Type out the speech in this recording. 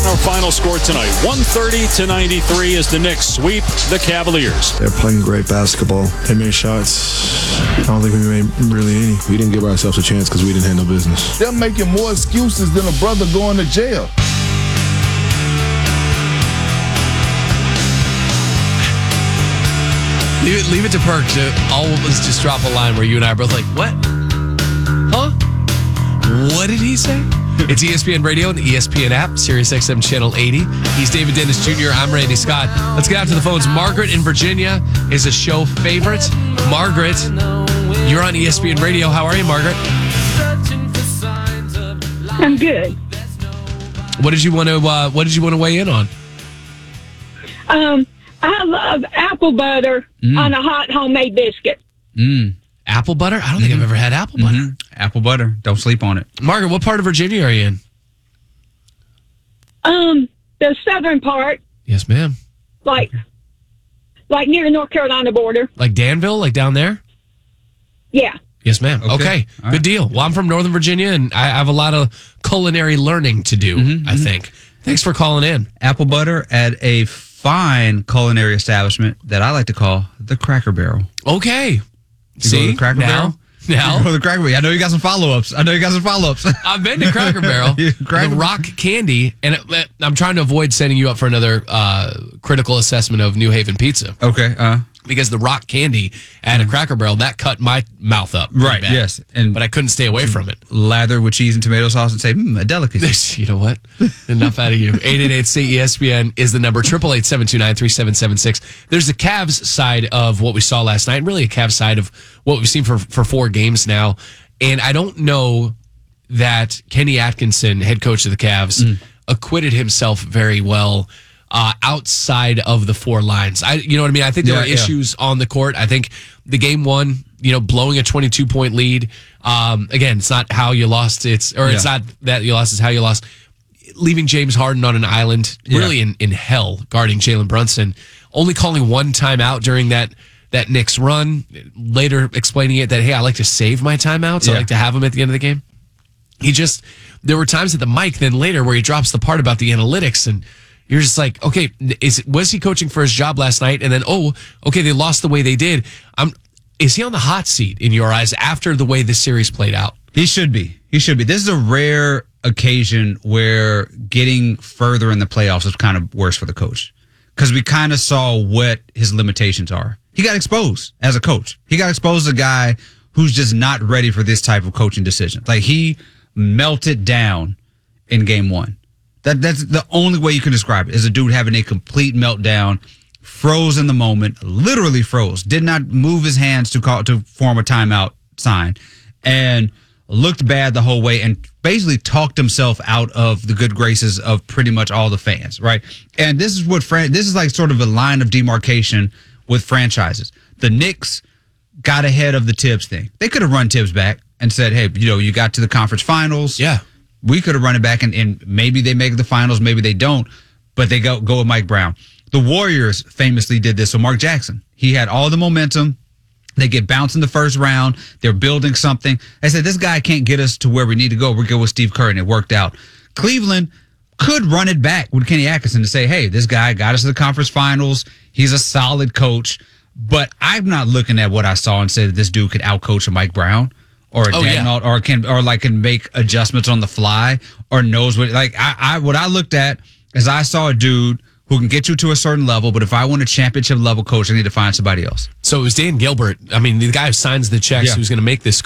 Our final score tonight, 130-93 as the Knicks sweep the Cavaliers. They're playing great basketball. They made shots. I don't think we made really any. We didn't give ourselves a chance because we didn't have no business. They're making more excuses than a brother going to jail. Leave it to Perk to always just drop a line where you and I are both like, what? Huh? What did he say? It's ESPN Radio and the ESPN app, Sirius XM Channel 80. He's David Dennis Jr. I'm Randy Scott. Let's get out to the phones. Margaret in Virginia is a show favorite. Margaret, you're on ESPN Radio. How are you, Margaret? I'm good. What did you want to weigh in on? I love apple butter on a hot homemade biscuit. Apple butter? I don't think I've ever had apple butter. Apple butter. Don't sleep on it. Margaret, what part of Virginia are you in? The southern part, Yes, ma'am. like near the North Carolina border. Like Danville, like down there? Yeah. Yes, ma'am. Okay. All right. Good deal. Well, I'm from Northern Virginia, and I have a lot of culinary learning to do, I think. Thanks for calling in. Apple butter at a fine culinary establishment that I like to call the Cracker Barrel. Okay. You go See? to the Cracker Barrel? Now. You go to the Cracker Barrel. I know you got some follow-ups. I've been to Cracker Barrel. The rock candy, and I'm trying to avoid setting you up for another critical assessment of New Haven pizza. Okay. Because the rock candy at a Cracker Barrel, that cut my mouth up. Right, bad. yes. But I couldn't stay away from it. Lather with cheese and tomato sauce and say, a delicacy. You know what? Enough out of you. 888-CESPN is the number. 888-729-3776. There's the Cavs side of what we saw last night, and really a Cavs side of what we've seen for 4 games now. And I don't know that Kenny Atkinson, head coach of the Cavs, acquitted himself very well outside of the 4 lines. You know what I mean? I think there are issues on the court. I think the game one, blowing a 22-point lead. Again, it's not how you lost. It's not that you lost. It's how you lost. Leaving James Harden on an island, really in hell, guarding Jalen Brunson. Only calling one timeout during that Knicks run. Later explaining it that, hey, I like to save my timeouts. I like to have them at the end of the game. There were times at the mic then later where he drops the part about the analytics, and you're just like, okay, was he coaching for his job last night? And then, they lost the way they did. Is he on the hot seat in your eyes after the way this series played out? He should be. This is a rare occasion where getting further in the playoffs is kind of worse for the coach, because we kind of saw what his limitations are. He got exposed as a coach. He got exposed as a guy who's just not ready for this type of coaching decision. Like, he melted down in game 1. That's the only way you can describe it, is a dude having a complete meltdown, froze in the moment, literally froze, did not move his hands to form a timeout sign, and looked bad the whole way, and basically talked himself out of the good graces of pretty much all the fans, right? And this is this is like sort of a line of demarcation with franchises. The Knicks got ahead of the Tibbs thing. They could have run Tibbs back and said, hey, you got to the conference finals. Yeah. We could have run it back, and maybe they make the finals, maybe they don't, but they go with Mike Brown. The Warriors famously did this with Mark Jackson. He had all the momentum. They get bounced in the first round. They're building something. I said, this guy can't get us to where we need to go. We're good with Steve Kerr, and it worked out. Cleveland could run it back with Kenny Atkinson to say, hey, this guy got us to the conference finals. He's a solid coach. But I'm not looking at what I saw and said that this dude could outcoach a Mike Brown or a Dan or can make adjustments on the fly or knows what. Like, what I looked at is I saw a dude who can get you to a certain level, but if I want a championship level coach, I need to find somebody else. So it was Dan Gilbert. I mean, the guy who signs the checks, who's going to make this